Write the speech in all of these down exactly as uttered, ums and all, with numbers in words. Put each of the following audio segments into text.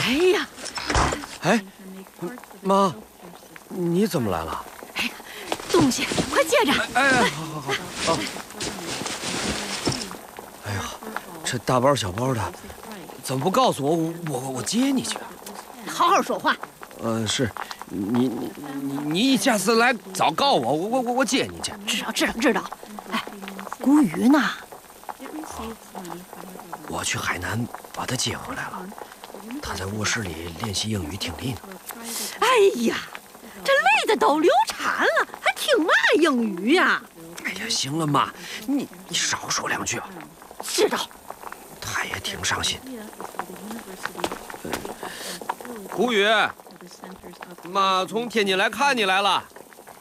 哎呀， 哎，妈，你怎么来了？ 哎呀，东西快接着！ 哎哎，好好好。啊！哎呀，这大包小包的，怎么不告诉我？我我我接你去啊！ 好好说话。 呃，是，你你你你下次来早告我，我我我我接你去。 知道知道知道。哎，古雨呢？ 我去海南把他接回来了，他在卧室里练习英语听力呢。 哎呀，这累的都流产了，还听嘛英语呀？ 哎呀，行了妈，你你少说两句吧。 知道。 他也挺伤心。古雨，妈从天津来看你来了。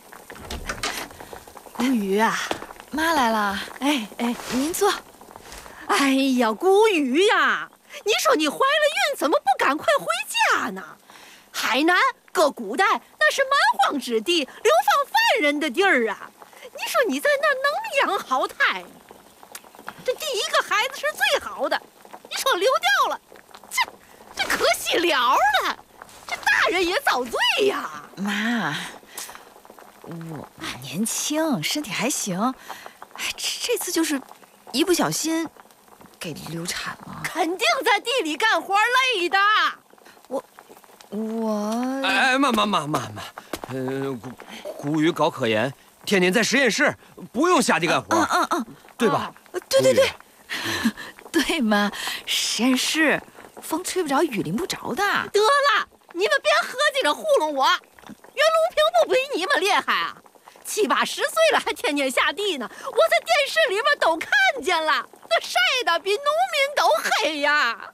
古雨啊， 妈来了。 哎哎， 您坐。 哎呀，古雨呀，你说你怀了孕，怎么不赶快回家呢？海南搁古代那是蛮荒之地，流放犯人的地儿啊！你说你在那能养好胎？这第一个孩子是最好的，你说流掉了，这这可惜了了，这大人也遭罪呀！ 妈，我年轻，身体还行，哎，这次就是一不小心给流产了。 肯定在地里干活累的。 我我哎，妈妈妈妈妈，呃，古古语搞科研，天天在实验室，不用下地干活， 嗯嗯嗯， 对吧？ 对对对，对妈，实验室风吹不着，雨淋不着的。 得了，你们别合计着糊弄我，袁隆平不比你们厉害啊？七八十岁了还天天下地呢，我在电视里面都看见了，那晒得比农民都黑呀！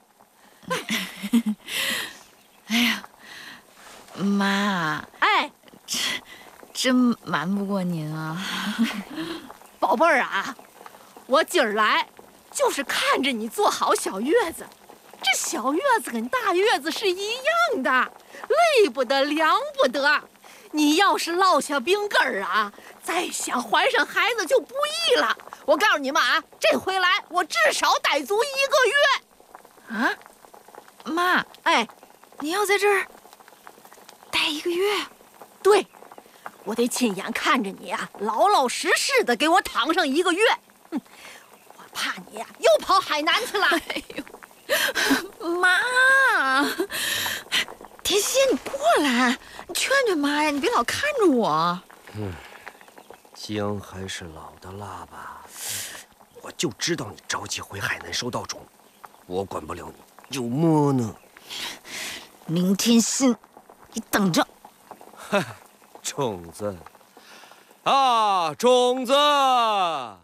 哎呀，妈， 哎， 真瞒不过您啊， 宝贝儿啊，我今儿来就是看着你做好小月子，这小月子跟大月子是一样的，累不得，凉不得。你要是落下病根儿啊，再想怀上孩子就不易了。我告诉你们啊，这回来我至少待足一个月。 啊，妈， 哎， 你要在这儿待一个月？ 对，我得亲眼看着你啊，老老实实的给我躺上一个月。哼，我怕你呀、啊、又跑海南去了。 哎呦，妈，田心，你过来，你劝劝妈呀，你别老看着我。 嗯，姜还是老的辣吧？我就知道你着急回海南收稻种，我管不了你，有么呢？ 明天心，你等着。 嗨，种子啊，种子。